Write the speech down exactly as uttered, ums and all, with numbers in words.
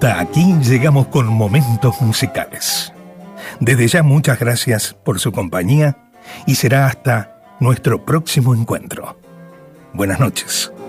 Hasta aquí llegamos con Momentos Musicales. Desde ya muchas gracias por su compañía y será hasta nuestro próximo encuentro. Buenas noches.